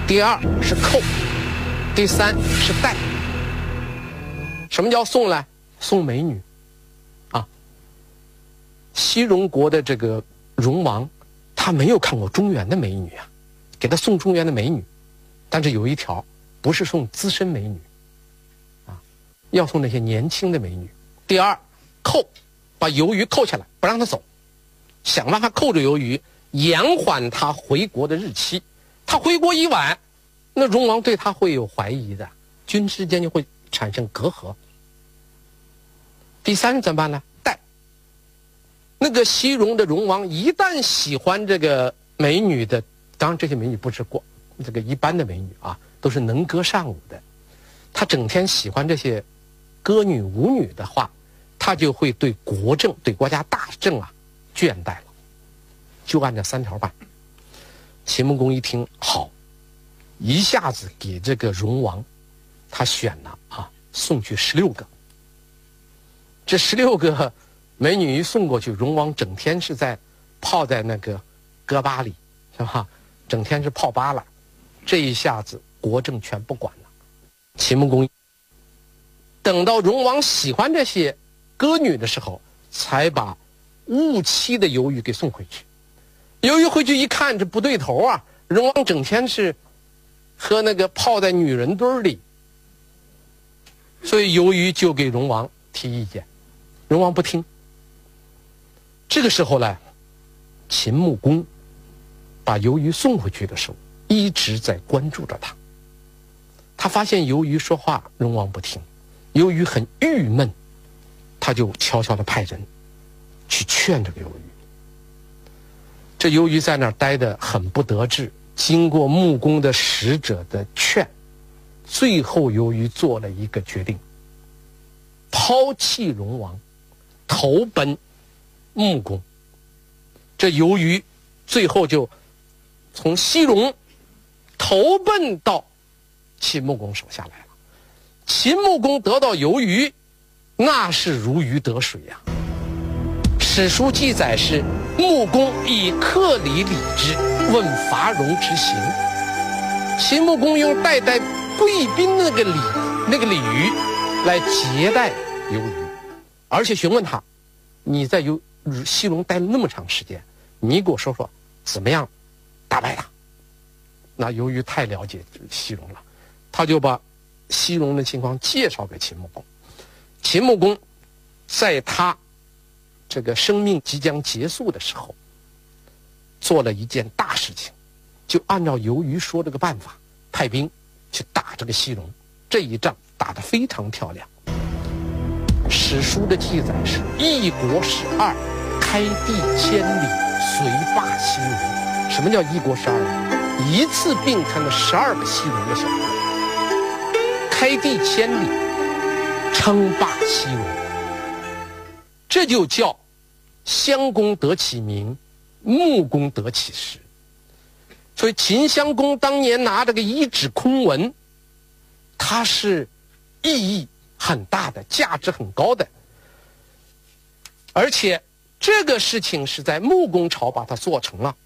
第二是扣，第三是带。什么叫送呢？送美女啊！西戎国的这个戎王，他没有看过中原的美女啊，给他送中原的美女，但是有一条，不是送资深美女啊，要送那些年轻的美女。第二，扣，把由于扣下来，不让他走，想办法扣着由于，延缓他回国的日期。他回国一晚，那戎王对他会有怀疑的，君之间就会产生隔阂。第三怎么办呢？带。那个西戎的戎王一旦喜欢这个美女的，当然这些美女不是这个一般的美女啊，都是能歌善舞的。他整天喜欢这些歌女舞女的话，他就会对国政、对国家大政啊倦怠了。就按这3条办。秦穆公一听好，一下子给这个戎王他选了啊，送去16个。这16个美女一送过去，戎王整天是泡在那个歌吧里，是吧？整天是泡吧了，这一下子国政全不管了。秦穆公等到戎王喜欢这些歌女的时候，才把误期的由于给送回去。由于回去一看，这不对头啊！戎王整天是和那个泡在女人堆里，所以由于就给戎王提意见，戎王不听。这个时候呢，秦穆公把由于送回去的时候，一直在关注着他。他发现由于说话，戎王不听，由于很郁闷，他就悄悄地派人去劝这个由于。这由于在那儿待得很不得志，经过穆公的使者的劝，最后由于做了一个决定，抛弃戎王，投奔穆公。这由于最后就从西戎投奔到秦穆公手下来了。秦穆公得到由于，那是如鱼得水呀。史书记载是穆公以客礼礼之，问伐戎之行。秦穆公用待贵宾那个礼遇来接待由于，而且询问他，你在西戎待了那么长时间，你给我说说怎么样打败他。那由于太了解西戎了，他就把西戎的情况介绍给秦穆公。秦穆公在他这个生命即将结束的时候，做了一件大事情，就按照由于说这个办法，派兵去打这个西戎。这一仗打得非常漂亮。史书的记载是一国12，开地千里，遂霸西戎。什么叫一国12？一次并吞了12个西戎的小国，开地千里，称霸西戎。这就叫襄公得其名，穆公得其实。所以秦襄公当年拿这个一纸空文，它是意义很大的，价值很高的。而且这个事情是在穆公朝把它做成了，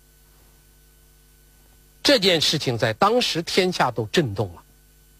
这件事情在当时天下都震动了，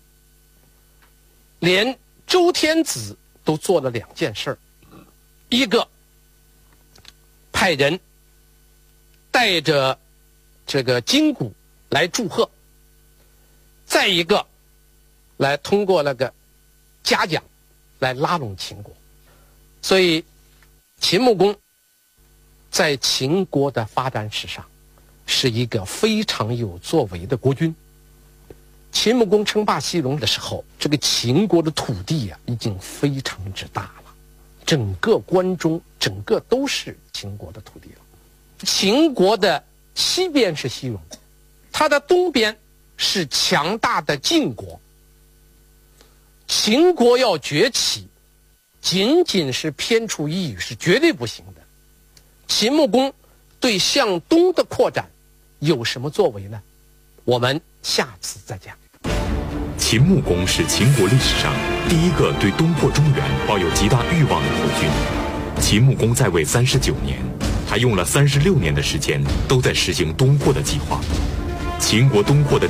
连周天子都做了2件事儿。一个派人带着这个金鼓来祝贺，再一个来通过那个嘉奖来拉拢秦国。所以秦穆公在秦国的发展史上是一个非常有作为的国君。秦穆公称霸西戎的时候，这个秦国的土地啊已经非常之大了，整个关中整个都是秦国的土地了。秦国的西边是西戎，它的东边是强大的晋国。秦国要崛起，仅仅是偏处一隅是绝对不行的。秦穆公对向东的扩展有什么作为呢？我们下次再讲。 秦穆公是秦国历史上第一个对东破中原抱有极大欲望的国君。秦穆公在位39年，他用了36年的时间都在实行东扩的计划。秦国东扩的